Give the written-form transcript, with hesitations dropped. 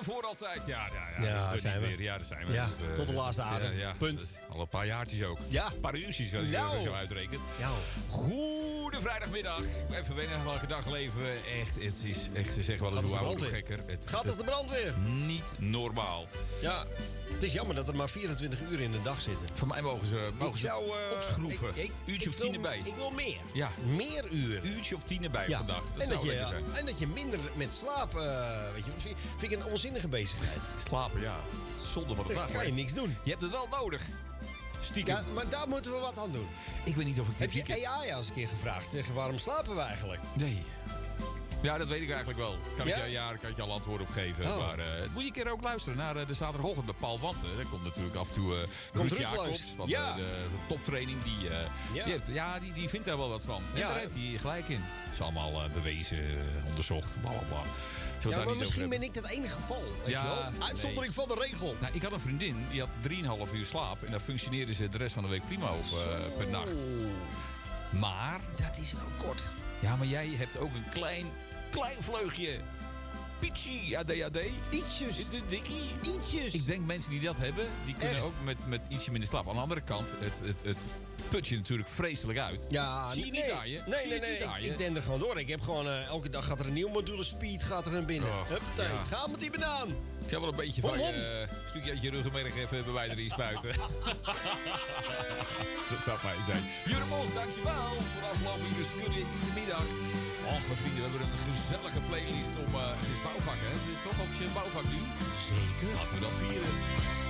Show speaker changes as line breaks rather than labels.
voor altijd. Ja,
zijn we.
weer. Ja, daar zijn we.
Ja, tot de laatste adem. Punt.
Al een paar jaartjes ook.
Ja.
Een paar uurtjes, als je dat zo uitrekent.
Ja.
Goede vrijdagmiddag. Even wennen welke dag leven we. Echt, het is echt, ze zeggen wel eens hoe ouder hoe gekker.
Gaat als de brandweer.
Niet normaal.
Ja. Het is jammer dat er maar 24 uur in de dag zitten.
Voor mij mogen ze opschroeven. Uurtje of 10 erbij.
Ik wil meer.
Ja.
Meer uur.
Uurtje of 10 erbij vandaag. Dat zou lekker zijn.
En dat je minder met slaap... weet je, vind ik een onzinnige bezigheid.
Slapen, ja. Zonde van de dag.
Dan kan je niks doen.
Je hebt het wel nodig. Stiekem.
Ja, maar daar moeten we wat aan doen.
Ik weet niet of ik dit
Heb je AI eens een keer gevraagd? Zeggen, waarom slapen we eigenlijk?
Nee. Ja, dat weet ik eigenlijk wel. Kan ik je al antwoorden op geven.
Oh.
Maar moet je een keer ook luisteren naar de zaterdagochtend bij Paul Wanten. Daar komt natuurlijk af en toe Ruud Jacobs van de toptraining. Die vindt daar wel wat van. En daar heeft hij gelijk in. Het is allemaal bewezen, onderzocht, bla bla bla.
Ja, maar misschien ben ik dat enige geval. Weet je wel? Uitzondering van de regel.
Nou, ik had een vriendin, die had 3,5 uur slaap. En daar functioneerde ze de rest van de week prima op per nacht. Maar...
dat is wel kort.
Ja, maar jij hebt ook een klein vleugje. Pietsie, ADHD.
Ietsjes.
Dikkie.
Ietsjes.
Ik denk mensen die dat hebben, die kunnen ook met ietsje minder slaap. Aan de andere kant, het put je natuurlijk vreselijk uit.
Ja,
zie je niet aan je?
Nee. Ik denk er gewoon door. Ik heb gewoon elke dag gaat er een nieuw module speed gaat er naar binnen. Huppatee. Ga met die banaan.
Ik zou wel een beetje van je stukje uit je ruggenmerg even bij mij erin spuiten. Dat zou fijn zijn. Jurre Bos, dankjewel voor de afgelopen uur skudden iedere middag. Och, mijn vrienden, we hebben een gezellige playlist om... het is bouwvak, hè? Het is toch officieel bouwvak nu?
Zeker.
Laten we dat vieren.